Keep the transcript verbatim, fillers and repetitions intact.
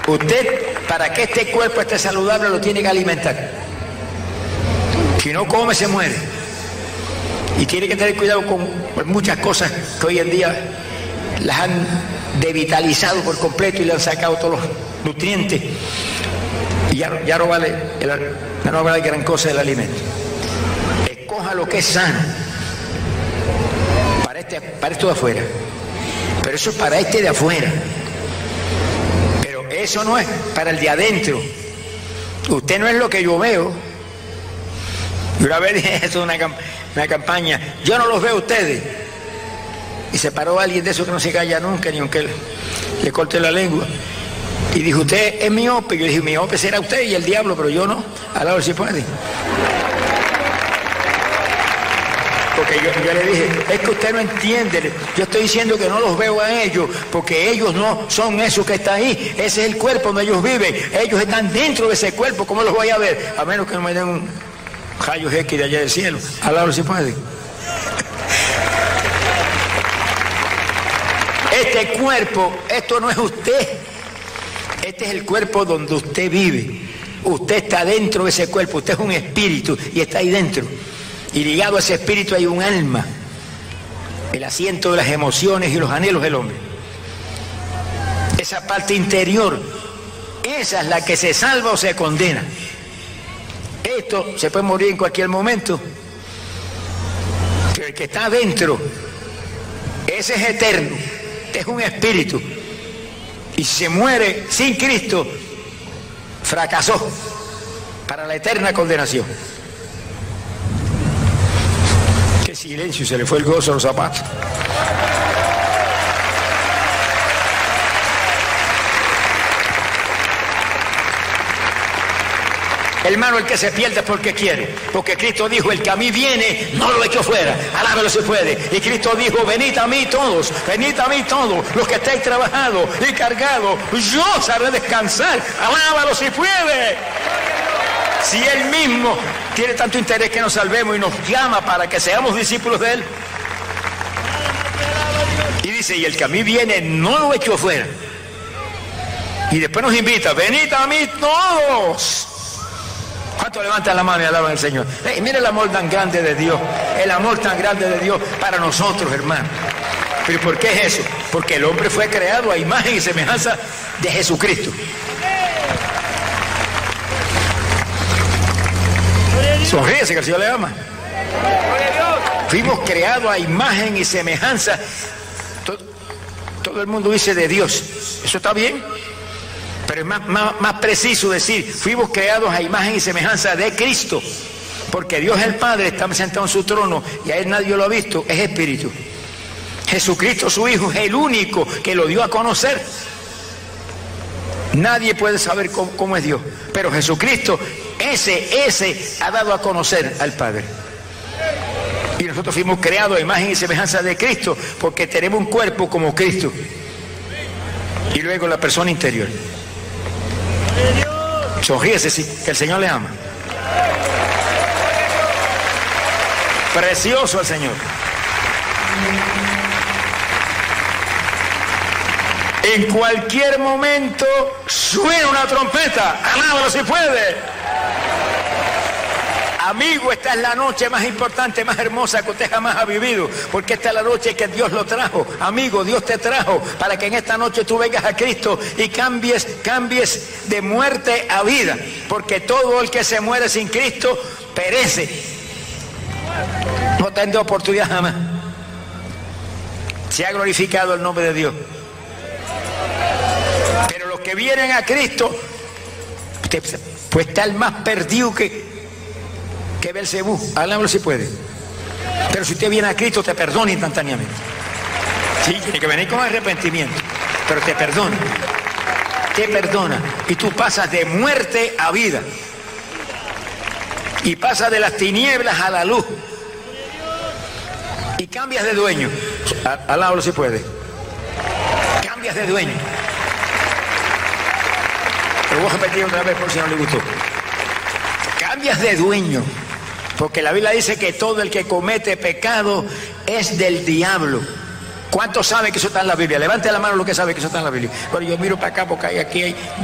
Usted, para que este cuerpo esté saludable, lo tiene que alimentar. Si no come, se muere. Y tiene que tener cuidado con muchas cosas que hoy en día las han devitalizado por completo y le han sacado todos los nutrientes. Y ya, ya no vale, el, ya no vale gran cosa del alimento. Escoja lo que es sano para, este, para esto de afuera. Pero eso es para este de afuera. Pero eso no es para el de adentro. Usted no es lo que yo veo. Y una vez dije eso en una, una campaña, yo no los veo a ustedes. Y se paró alguien de esos que no se calla nunca, ni aunque le, le corte la lengua. Y dijo, usted es miope. Yo dije, miope será usted y el diablo, pero yo no. A la hora si puede. Porque yo, yo le dije, es que usted no entiende. Yo estoy diciendo que no los veo a ellos, porque ellos no son eso que está ahí. Ese es el cuerpo donde ellos viven. Ellos están dentro de ese cuerpo. ¿Cómo los voy a ver? A menos que no me den un rayos X de allá del cielo. A la hora si puede. Este cuerpo, esto no es usted. Este es el cuerpo donde usted vive. Usted está dentro de ese cuerpo. Usted es un espíritu y está ahí dentro. Y ligado a ese espíritu hay un alma. El asiento de las emociones y los anhelos del hombre. Esa parte interior, esa es la que se salva o se condena. Esto se puede morir en cualquier momento. Pero el que está adentro, ese es eterno. Es un espíritu. Y si se muere sin Cristo, fracasó para la eterna condenación. Qué silencio, se le fue el gozo a los zapatos. Hermano, el que se pierde es porque quiere, porque Cristo dijo, el que a mí viene, no lo echo fuera, alábelo si puede. Y Cristo dijo, venid a mí todos, venid a mí todos, los que estáis trabajados y cargados, yo os haré descansar, alábalo si puede. Si Él mismo tiene tanto interés que nos salvemos y nos llama para que seamos discípulos de Él. Y dice, y el que a mí viene, no lo echo fuera. Y después nos invita, venid a mí todos. ¿Cuántos levantan la mano y alaban al Señor? Hey, mira el amor tan grande de Dios, el amor tan grande de Dios para nosotros, hermanos. ¿Pero por qué es eso? Porque el hombre fue creado a imagen y semejanza de Jesucristo. Sonríese que el Señor le ama. Fuimos creados a imagen y semejanza. Todo, todo el mundo dice de Dios. ¿Eso está bien? Pero es más, más, más preciso decir, fuimos creados a imagen y semejanza de Cristo, porque Dios el Padre está sentado en su trono y a Él nadie lo ha visto, es Espíritu. Jesucristo su Hijo es el único que lo dio a conocer. Nadie puede saber cómo, cómo es Dios, pero Jesucristo, ese, ese ha dado a conocer al Padre. Y nosotros fuimos creados a imagen y semejanza de Cristo, porque tenemos un cuerpo como Cristo. Y luego la persona interior. Sonríese, sí, que el Señor le ama. Precioso el Señor. En cualquier momento suena una trompeta. Alábalo si puede. Amigo, esta es la noche más importante, más hermosa que usted jamás ha vivido, porque esta es la noche que Dios lo trajo. Amigo, Dios te trajo para que en esta noche tú vengas a Cristo y cambies, cambies de muerte a vida, porque todo el que se muere sin Cristo perece. No tendrá oportunidad jamás. Se ha glorificado el nombre de Dios. Pero los que vienen a Cristo, pues está el más perdido que que Belcebú, háblalo si puede. Pero si usted viene a Cristo, te perdona instantáneamente. Sí, tiene que venir con arrepentimiento, pero te perdona, te perdona, y tú pasas de muerte a vida, y pasas de las tinieblas a la luz, y cambias de dueño. Háblalo si puede. Cambias de dueño. Pero voy a repetir otra vez por si no le gustó. Cambias de dueño. Porque la Biblia dice que todo el que comete pecado es del diablo. ¿Cuántos saben que eso está en la Biblia? Levante la mano los que saben que eso está en la Biblia. Bueno, yo miro para acá porque hay aquí hay